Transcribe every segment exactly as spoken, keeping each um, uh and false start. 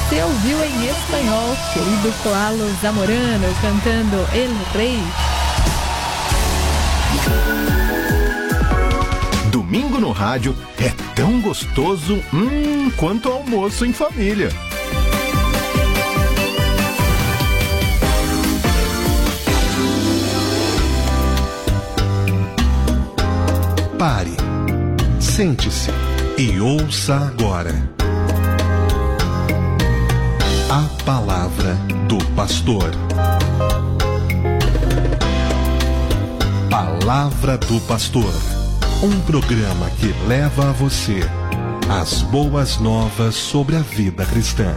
você ouviu em espanhol, querido Koalo Zamorano cantando El Rey. Domingo no rádio é tão gostoso hum, quanto almoço em família. Pare, sente-se e ouça agora a palavra do pastor. Palavra do Pastor, um programa que leva a você as boas novas sobre a vida cristã.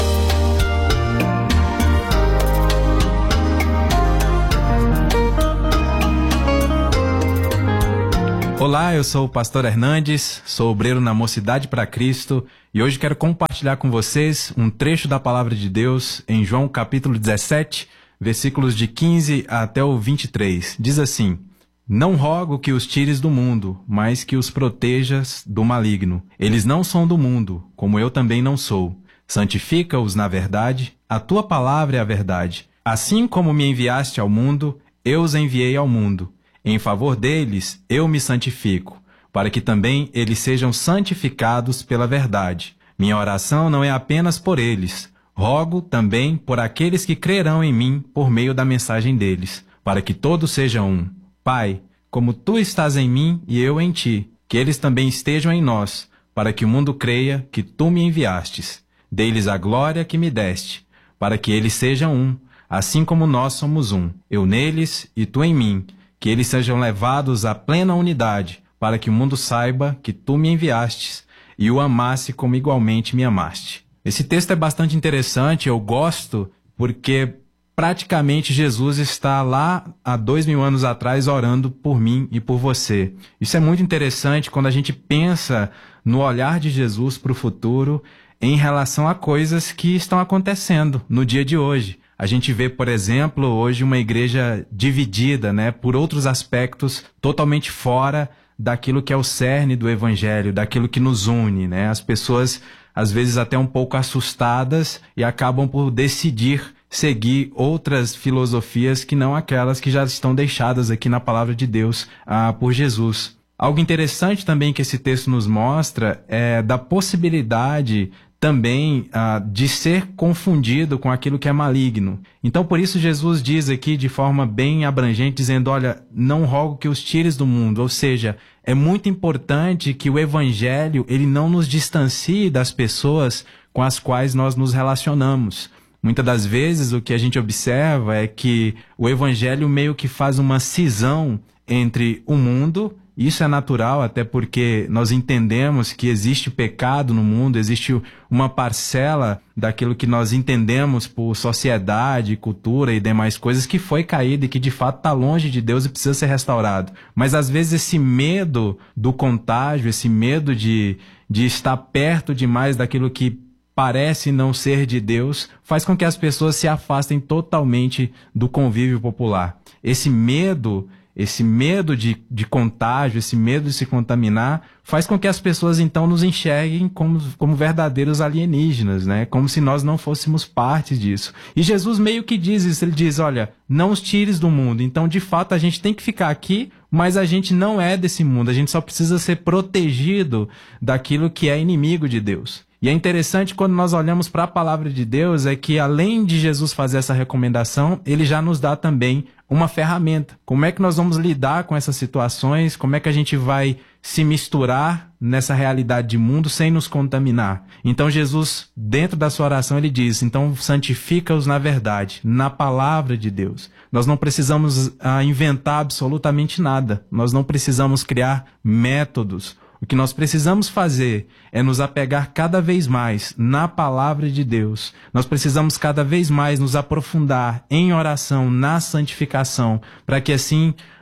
Olá, eu sou o pastor Hernandes, sou obreiro na Mocidade para Cristo e hoje quero compartilhar com vocês um trecho da Palavra de Deus em João capítulo dezessete, versículos de quinze até o vinte e três. Diz assim: Não rogo que os tires do mundo, mas que os protejas do maligno. Eles não são do mundo, como eu também não sou. Santifica-os na verdade, a tua palavra é a verdade. Assim como me enviaste ao mundo, eu os enviei ao mundo. Em favor deles, eu me santifico, para que também eles sejam santificados pela verdade. Minha oração não é apenas por eles. Rogo também por aqueles que crerão em mim por meio da mensagem deles, para que todos sejam um. Pai, como tu estás em mim e eu em ti, que eles também estejam em nós, para que o mundo creia que tu me enviastes. Dei-lhes a glória que me deste, para que eles sejam um, assim como nós somos um, eu neles e tu em mim, que eles sejam levados à plena unidade, para que o mundo saiba que tu me enviastes e o amasse como igualmente me amaste. Esse texto é bastante interessante, eu gosto, porque praticamente Jesus está lá há dois mil anos atrás orando por mim e por você. Isso é muito interessante quando a gente pensa no olhar de Jesus para o futuro em relação a coisas que estão acontecendo no dia de hoje. A gente vê, por exemplo, hoje uma igreja dividida, né, por outros aspectos totalmente fora daquilo que é o cerne do evangelho, daquilo que nos une, né? As pessoas, às vezes, até um pouco assustadas e acabam por decidir seguir outras filosofias que não aquelas que já estão deixadas aqui na palavra de Deus ah, por Jesus. Algo interessante também que esse texto nos mostra é da possibilidade também ah, de ser confundido com aquilo que é maligno. Então, por isso, Jesus diz aqui de forma bem abrangente, dizendo, olha, não rogo que os tires do mundo. Ou seja, é muito importante que o evangelho ele não nos distancie das pessoas com as quais nós nos relacionamos. Muitas das vezes o que a gente observa é que o evangelho meio que faz uma cisão entre o mundo. Isso é natural, até porque nós entendemos que existe pecado no mundo, existe uma parcela daquilo que nós entendemos por sociedade, cultura e demais coisas que foi caída e que de fato está longe de Deus e precisa ser restaurado. Mas às vezes esse medo do contágio, esse medo de, de estar perto demais daquilo que parece não ser de Deus, faz com que as pessoas se afastem totalmente do convívio popular. Esse medo... Esse medo de, de contágio, esse medo de se contaminar, faz com que as pessoas então nos enxerguem como, como verdadeiros alienígenas, né? Como se nós não fôssemos parte disso. E Jesus meio que diz isso, ele diz, olha, não os tires do mundo. Então, de fato, a gente tem que ficar aqui, mas a gente não é desse mundo. A gente só precisa ser protegido daquilo que é inimigo de Deus. E é interessante quando nós olhamos para a palavra de Deus, é que além de Jesus fazer essa recomendação, ele já nos dá também uma ferramenta. Como é que nós vamos lidar com essas situações? Como é que a gente vai se misturar nessa realidade de mundo sem nos contaminar? Então Jesus, dentro da sua oração, ele diz, então santifica-os na verdade, na palavra de Deus. Nós não precisamos ah, inventar absolutamente nada. Nós não precisamos criar métodos. O que nós precisamos fazer é nos apegar cada vez mais na palavra de Deus. Nós precisamos cada vez mais nos aprofundar em oração, na santificação, para que assim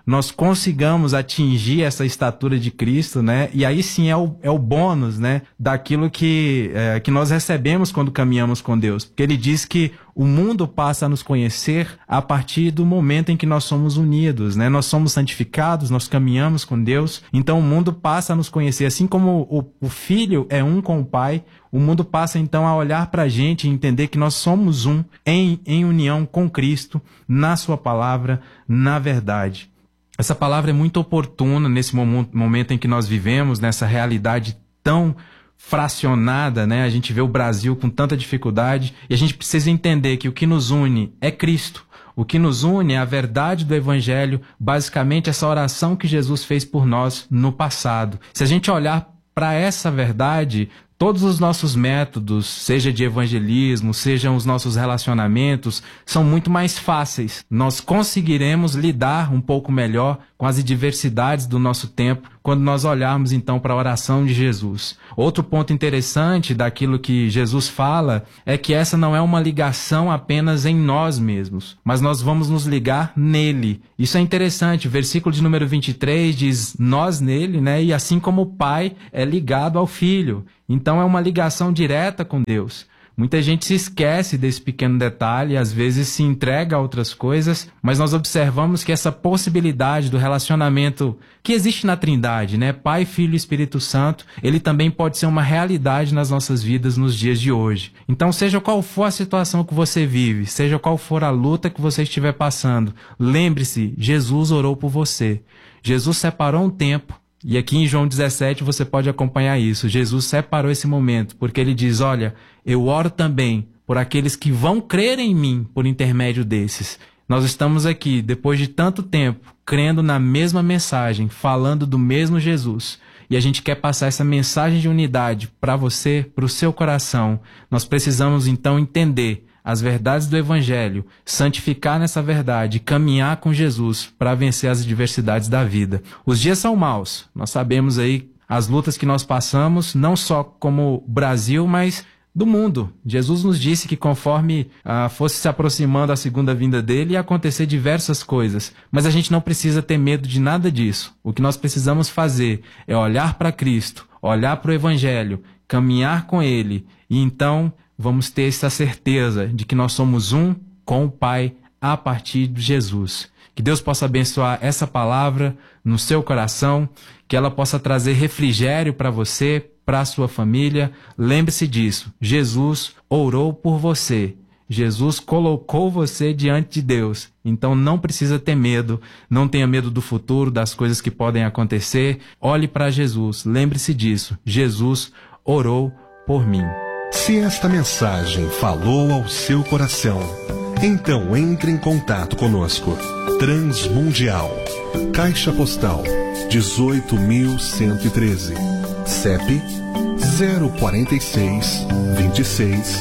nós consigamos atingir essa estatura de Cristo, né? E aí sim é o, é o bônus, né? Daquilo que, é, que nós recebemos quando caminhamos com Deus. Porque ele diz que o mundo passa a nos conhecer a partir do momento em que nós somos unidos, né? Nós somos santificados, nós caminhamos com Deus, então o mundo passa a nos conhecer. Assim como o, o Filho é um com o Pai, o mundo passa então a olhar para a gente e entender que nós somos um em, em união com Cristo, na sua palavra, na verdade. Essa palavra é muito oportuna nesse momento em que nós vivemos, nessa realidade tão fracionada, né? A gente vê o Brasil com tanta dificuldade e a gente precisa entender que o que nos une é Cristo. O que nos une é a verdade do Evangelho, basicamente essa oração que Jesus fez por nós no passado. Se a gente olhar para essa verdade, todos os nossos métodos, seja de evangelismo, sejam os nossos relacionamentos, são muito mais fáceis. Nós conseguiremos lidar um pouco melhor com as adversidades do nosso tempo quando nós olharmos então para a oração de Jesus. Outro ponto interessante daquilo que Jesus fala é que essa não é uma ligação apenas em nós mesmos, mas nós vamos nos ligar nele. Isso é interessante. O versículo de número vinte e três diz nós nele, né? E assim como o Pai é ligado ao Filho. Então é uma ligação direta com Deus. Muita gente se esquece desse pequeno detalhe, às vezes se entrega a outras coisas, mas nós observamos que essa possibilidade do relacionamento que existe na Trindade, né? Pai, Filho e Espírito Santo, ele também pode ser uma realidade nas nossas vidas nos dias de hoje. Então, seja qual for a situação que você vive, seja qual for a luta que você estiver passando, lembre-se, Jesus orou por você. Jesus separou um tempo. E aqui em João dezessete você pode acompanhar isso. Jesus separou esse momento, porque ele diz, olha, eu oro também por aqueles que vão crer em mim por intermédio desses. Nós estamos aqui, depois de tanto tempo, crendo na mesma mensagem, falando do mesmo Jesus. E a gente quer passar essa mensagem de unidade para você, para o seu coração. Nós precisamos então entender as verdades do Evangelho, santificar nessa verdade, caminhar com Jesus para vencer as adversidades da vida. Os dias são maus, nós sabemos aí as lutas que nós passamos, não só como Brasil, mas do mundo. Jesus nos disse que conforme ah, fosse se aproximando a segunda vinda dele, ia acontecer diversas coisas. Mas a gente não precisa ter medo de nada disso. O que nós precisamos fazer é olhar para Cristo, olhar para o Evangelho, caminhar com ele e então vamos ter essa certeza de que nós somos um com o Pai a partir de Jesus. Que Deus possa abençoar essa palavra no seu coração, que ela possa trazer refrigério para você, para a sua família. Lembre-se disso, Jesus orou por você. Jesus colocou você diante de Deus. Então não precisa ter medo, não tenha medo do futuro, das coisas que podem acontecer. Olhe para Jesus, lembre-se disso. Jesus orou por mim. Se esta mensagem falou ao seu coração, então entre em contato conosco. Transmundial, Caixa Postal dezoito mil cento e treze, C E P zero quatro seis, dois seis,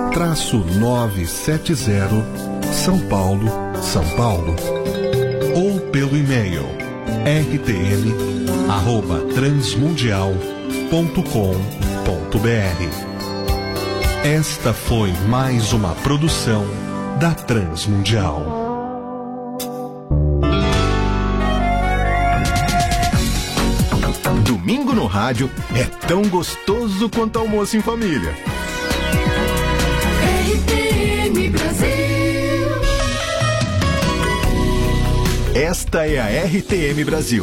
novecentos e setenta, São Paulo, São Paulo. Ou pelo e-mail r t m arroba transmundial ponto com ponto b r. Esta foi mais uma produção da Transmundial. Domingo no rádio é tão gostoso quanto almoço em família. R T M Brasil. Esta é a R T M Brasil.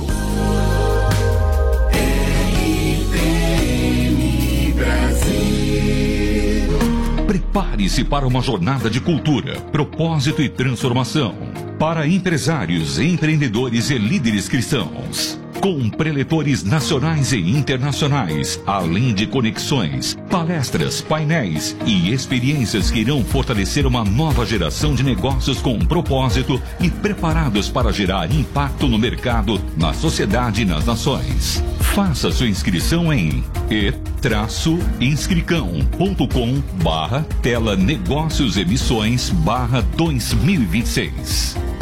Prepare-se para uma jornada de cultura, propósito e transformação. Para empresários, empreendedores e líderes cristãos. Com preletores nacionais e internacionais, além de conexões, palestras, painéis e experiências que irão fortalecer uma nova geração de negócios com propósito e preparados para gerar impacto no mercado, na sociedade e nas nações. Faça sua inscrição em e inscricão ponto com barra tela negócios emissões barra dois mil e vinte e seis.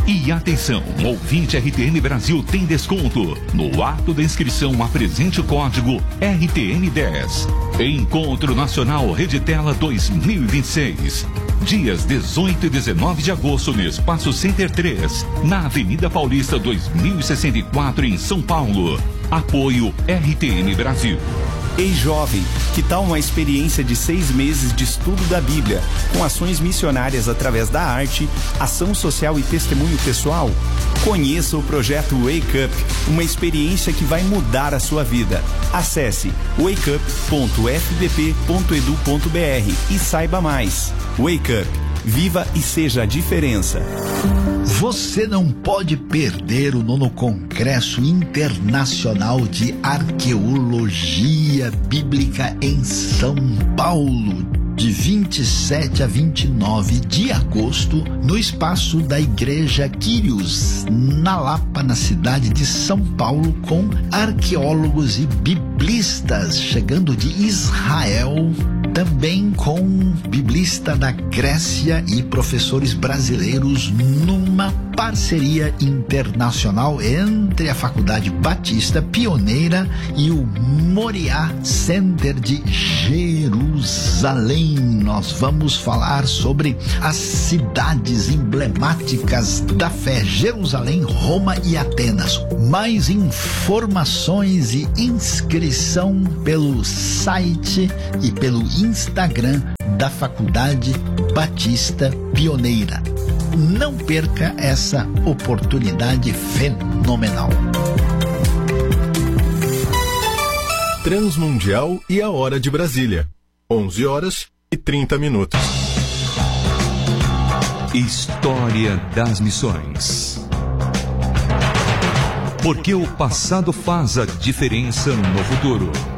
E atenção, ouvinte R T N Brasil tem desconto. No ato da inscrição, apresente o código R T N dez. Encontro Nacional Reditela dois mil e vinte e seis. Dias dezoito e dezenove de agosto no Espaço Center três, na Avenida Paulista dois mil e sessenta e quatro, em São Paulo. Apoio R T N Brasil. Ei jovem, que tal uma experiência de seis meses de estudo da Bíblia, com ações missionárias através da arte, ação social e testemunho pessoal? Conheça o projeto Wake Up, uma experiência que vai mudar a sua vida. Acesse wake up ponto f b p ponto e d u ponto b r e saiba mais. Wake Up, viva e seja a diferença. Você não pode perder o nono Congresso Internacional de Arqueologia Bíblica em São Paulo, de vinte e sete a vinte e nove de agosto, no espaço da Igreja Quírios, na Lapa, na cidade de São Paulo, com arqueólogos e biblistas chegando de Israel, também com biblista da Grécia e professores brasileiros, numa parceria internacional entre a Faculdade Batista Pioneira e o Moriá Center de Jerusalém. Nós vamos falar sobre as cidades emblemáticas da fé: Jerusalém, Roma e Atenas. Mais informações e inscrição pelo site e pelo Instagram da Faculdade Batista Pioneira. Não perca essa oportunidade fenomenal. Transmundial e a hora de Brasília. onze horas e trinta minutos. História das Missões. Porque o passado faz a diferença no futuro.